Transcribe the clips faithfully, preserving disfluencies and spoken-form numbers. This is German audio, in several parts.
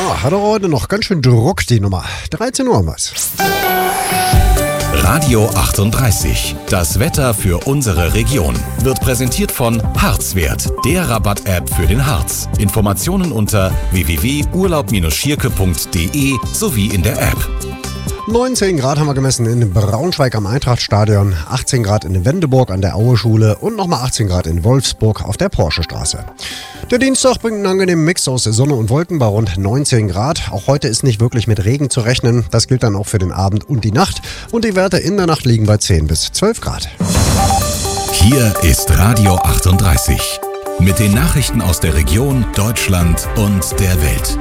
Ja, hat er heute noch ganz schön Druck, die Nummer. dreizehn Uhr was. Radio achtunddreißig. Das Wetter für unsere Region wird präsentiert von Harzwert, der Rabatt-App für den Harz. Informationen unter w w w punkt urlaub schierke punkt d e sowie in der App. neunzehn Grad haben wir gemessen in Braunschweig am Eintrachtstadion, achtzehn Grad in Wendeburg an der Aue-Schule und nochmal achtzehn Grad in Wolfsburg auf der Porsche-Straße. Der Dienstag bringt einen angenehmen Mix aus Sonne und Wolken bei rund neunzehn Grad. Auch heute ist nicht wirklich mit Regen zu rechnen. Das gilt dann auch für den Abend und die Nacht. Und die Werte in der Nacht liegen bei zehn bis zwölf Grad. Hier ist Radio achtunddreißig. Mit den Nachrichten aus der Region, Deutschland und der Welt.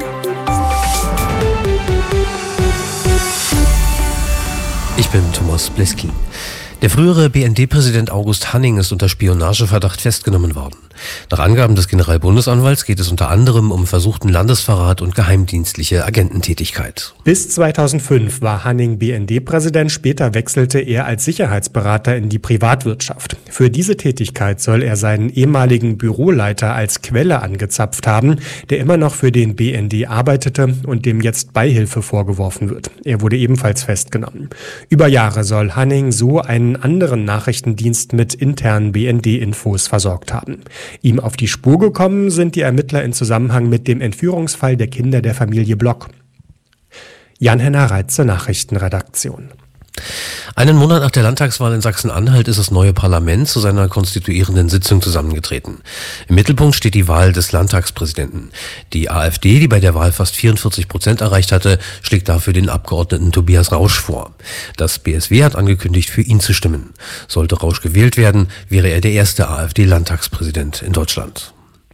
Ich bin Thomas Blisky. Der frühere B N D-Präsident August Hanning ist unter Spionageverdacht festgenommen worden. Nach Angaben des Generalbundesanwalts geht es unter anderem um versuchten Landesverrat und geheimdienstliche Agententätigkeit. Bis zweitausendfünf war Hanning B N D-Präsident, später wechselte er als Sicherheitsberater in die Privatwirtschaft. Für diese Tätigkeit soll er seinen ehemaligen Büroleiter als Quelle angezapft haben, der immer noch für den B N D arbeitete und dem jetzt Beihilfe vorgeworfen wird. Er wurde ebenfalls festgenommen. Über Jahre soll Hanning so einen anderen Nachrichtendienst mit internen B N D-Infos versorgt haben. Ihm auf die Spur gekommen sind die Ermittler in Zusammenhang mit dem Entführungsfall der Kinder der Familie Block. Jan-Henner Reitze, Nachrichtenredaktion. Einen Monat nach der Landtagswahl in Sachsen-Anhalt ist das neue Parlament zu seiner konstituierenden Sitzung zusammengetreten. Im Mittelpunkt steht die Wahl des Landtagspräsidenten. Die AfD, die bei der Wahl fast vierundvierzig Prozent erreicht hatte, schlägt dafür den Abgeordneten Tobias Rausch vor. Das B S W hat angekündigt, für ihn zu stimmen. Sollte Rausch gewählt werden, wäre er der erste AfD-Landtagspräsident in Deutschland.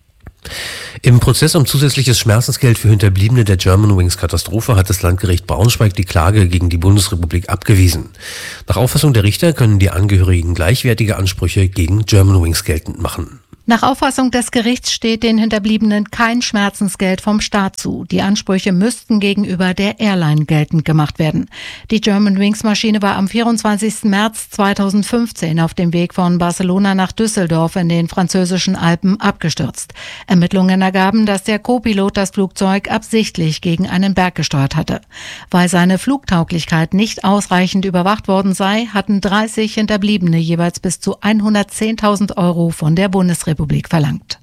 Im Prozess um zusätzliches Schmerzensgeld für Hinterbliebene der Germanwings-Katastrophe hat das Landgericht Braunschweig die Klage gegen die Bundesrepublik abgewiesen. Nach Auffassung der Richter können die Angehörigen gleichwertige Ansprüche gegen Germanwings geltend machen. Nach Auffassung des Gerichts steht den Hinterbliebenen kein Schmerzensgeld vom Staat zu. Die Ansprüche müssten gegenüber der Airline geltend gemacht werden. Die Germanwings-Maschine war am vierundzwanzigsten März zweitausendfünfzehn auf dem Weg von Barcelona nach Düsseldorf in den französischen Alpen abgestürzt. Ermittlungen ergaben, dass der Co-Pilot das Flugzeug absichtlich gegen einen Berg gesteuert hatte. Weil seine Flugtauglichkeit nicht ausreichend überwacht worden sei, hatten dreißig Hinterbliebene jeweils bis zu hundertzehntausend Euro von der Bundesrepublik verlangt.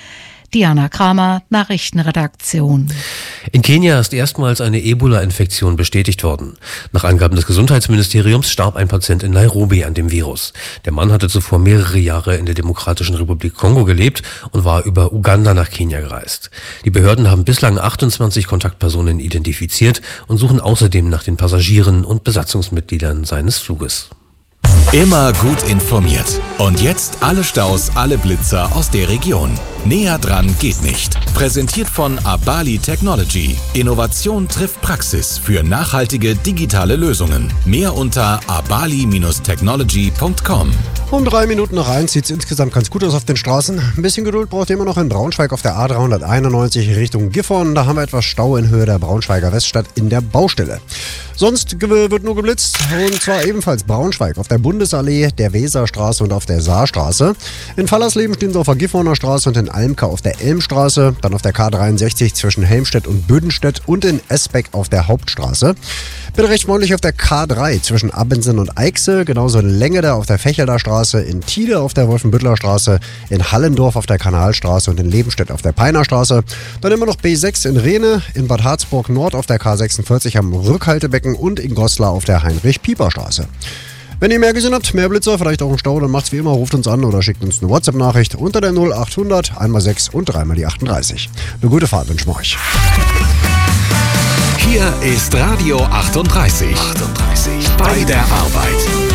Diana Kramer, Nachrichtenredaktion. In Kenia ist erstmals eine Ebola-Infektion bestätigt worden. Nach Angaben des Gesundheitsministeriums starb ein Patient in Nairobi an dem Virus. Der Mann hatte zuvor mehrere Jahre in der Demokratischen Republik Kongo gelebt und war über Uganda nach Kenia gereist. Die Behörden haben bislang achtundzwanzig Kontaktpersonen identifiziert und suchen außerdem nach den Passagieren und Besatzungsmitgliedern seines Fluges. Immer gut informiert. Und jetzt alle Staus, alle Blitzer aus der Region. Näher dran geht nicht. Präsentiert von Abali Technology. Innovation trifft Praxis für nachhaltige digitale Lösungen. Mehr unter abali technology punkt com. Um drei Minuten nach eins sieht es insgesamt ganz gut aus auf den Straßen. Ein bisschen Geduld braucht ihr immer noch in Braunschweig auf der A dreihunderteinundneunzig Richtung Gifhorn. Da haben wir etwas Stau in Höhe der Braunschweiger Weststadt in der Baustelle. Sonst wird nur geblitzt, und zwar ebenfalls Braunschweig auf der Bundesallee, der Weserstraße und auf der Saarstraße. In Fallersleben stehen sie auf der Gifhorner Straße und in Almka auf der Elmstraße, dann auf der K dreiundsechzig zwischen Helmstedt und Bödenstedt und in Esbeck auf der Hauptstraße. Bitte recht freundlich auf der K drei zwischen Abbensen und Eichse, genauso in Längede auf der Fechelder Straße, in Thiele auf der Wolfenbüttler Straße, in Hallendorf auf der Kanalstraße und in Lebenstedt auf der Peiner Straße. Dann immer noch B sechs in Rehne, in Bad Harzburg Nord auf der K sechsundvierzig am Rückhaltebecken und in Goslar auf der Heinrich-Pieper-Straße. Wenn ihr mehr gesehen habt, mehr Blitzer, vielleicht auch einen Stau, dann macht's wie immer, ruft uns an oder schickt uns eine WhatsApp-Nachricht unter der null achthundert, einmal sechs und dreimal die achtunddreißig. Eine gute Fahrt wünschen wir euch. Hier ist Radio achtunddreißig. achtunddreißig. Bei der Arbeit.